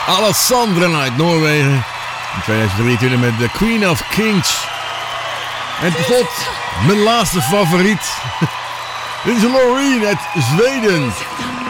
Alessandra uit Noorwegen. In 2023 met The Queen of Kings. En tot slot, mijn laatste favoriet. Dit is Loreen uit Zweden.